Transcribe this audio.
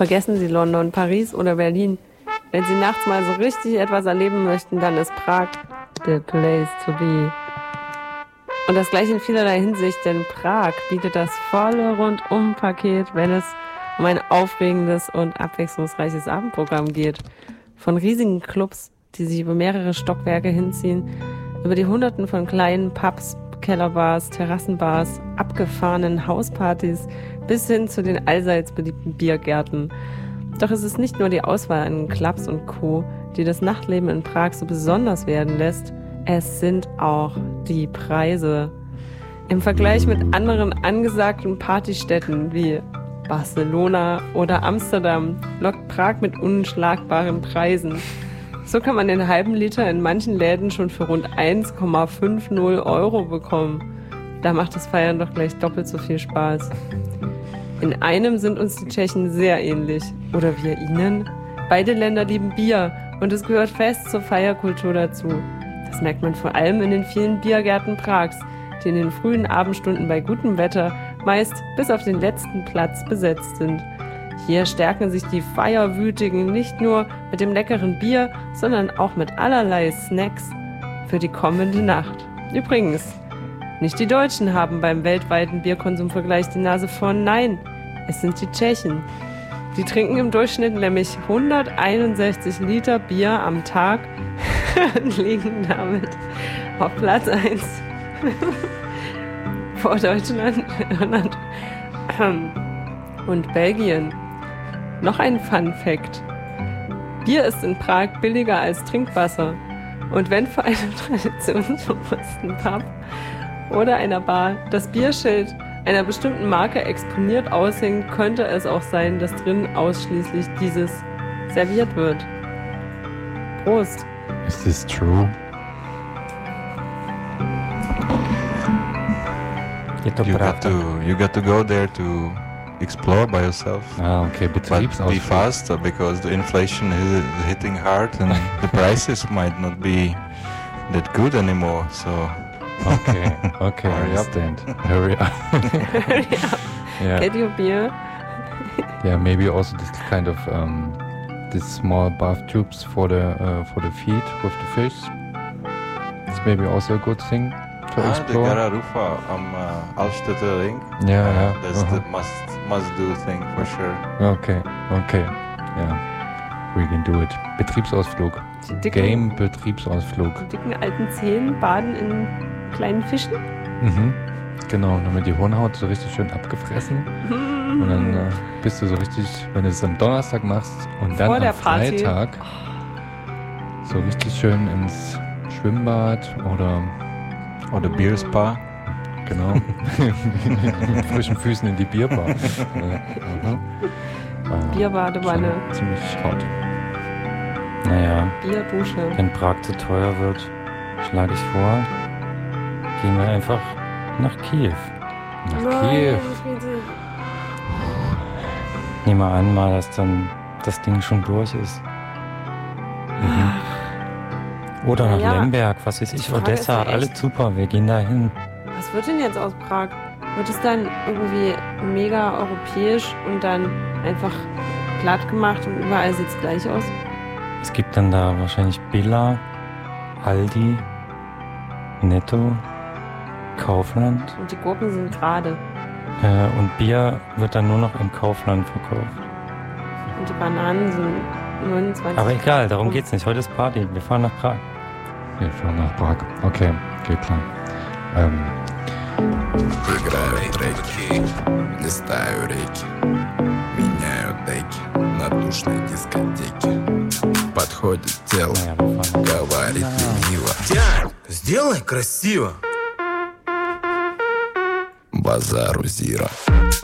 Vergessen Sie London, Paris oder Berlin. Wenn Sie nachts mal so richtig etwas erleben möchten, dann ist Prag the place to be. Und das gleich in vielerlei Hinsicht, denn Prag bietet das volle Rundum-Paket, wenn es um ein aufregendes und abwechslungsreiches Abendprogramm geht. Von riesigen Clubs, die sich über mehrere Stockwerke hinziehen, über die Hunderten von kleinen Pubs, Kellerbars, Terrassenbars, abgefahrenen Hauspartys bis hin zu den allseits beliebten Biergärten. Doch es ist nicht nur die Auswahl an Clubs und Co., die das Nachtleben in Prag so besonders werden lässt, es sind auch die Preise. Im Vergleich mit anderen angesagten Partystädten wie Barcelona oder Amsterdam lockt Prag mit unschlagbaren Preisen. So kann man den halben Liter in manchen Läden schon für rund 1,50 € bekommen. Da macht das Feiern doch gleich doppelt so viel Spaß. In einem sind uns die Tschechen sehr ähnlich. Oder wir ihnen. Beide Länder lieben Bier und es gehört fest zur Feierkultur dazu. Das merkt man vor allem in den vielen Biergärten Prags, die in den frühen Abendstunden bei gutem Wetter meist bis auf den letzten Platz besetzt sind. Hier stärken sich die Feierwütigen nicht nur mit dem leckeren Bier, sondern auch mit allerlei Snacks für die kommende Nacht. Übrigens, nicht die Deutschen haben beim weltweiten Bierkonsumvergleich die Nase vorn, nein, es sind die Tschechen. Die trinken im Durchschnitt nämlich 161 Liter Bier am Tag und liegen damit auf Platz 1 vor Deutschland, Irland und Belgien. Noch ein Fun Fact. Bier ist in Prag billiger als Trinkwasser. Und wenn vor einem traditionsbewussten Pub oder einer Bar das Bierschild einer bestimmten Marke exponiert aushängt, könnte es auch sein, dass drin ausschließlich dieses serviert wird. Prost! Is this true? You got to go there to explore by yourself. Ah, okay, But Betriebsausflug. be fast because the inflation is hitting hard and the prices might not be that good anymore. So Okay, Hurry up. understand. Hurry up. Yeah. Get your beer. Yeah, maybe also this kind of these small bath tubes for the feet with the fish. It's maybe also a good thing to the explore. Gararufa am Altstädter Ring. Yeah. That's the must-do thing for sure. Okay. Yeah, we can do it. Betriebsausflug. Die dicken, Game-Betriebsausflug. die dicken alten Zehen baden in kleinen Fischen. Mhm. Genau, dann wird die Hornhaut so richtig schön abgefressen. Und dann bist du so richtig, wenn du es am Donnerstag machst und dann Vor der am Party. Freitag so richtig schön ins Schwimmbad Or the beer spa. genau, mit frischen Füßen in die Bierbar. Bierbadewanne, Schon ziemlich hot. Naja, Bierdusche. wenn Prag zu teuer wird, schlage ich vor, gehen wir einfach nach Kiew. Nach Kiew. Nehmen wir an mal, dass dann das Ding schon durch ist. Oder nach Ja, Lemberg, was weiß die ich, Frage Odessa, ist ja alles echt- super, wir gehen da hin. Was wird denn jetzt aus Prag? Wird es dann irgendwie mega europäisch und dann einfach glatt gemacht und überall sieht es gleich aus? Es gibt dann da wahrscheinlich Billa, Aldi, Netto, Kaufland Und die Gurken sind gerade. und Bier wird dann nur noch im Kaufland verkauft. Und die Bananen sind 29. Aber egal, darum geht's nicht. Heute ist Party, wir fahren nach Prag. Wir fahren nach Prag. Okay, geht klar. Играют треки, листаю реки, меняю деки на душной дискотеке. Подходит тело, Naja, wir fahren. говорит лениво. Тянь, сделай красиво. Базару зира.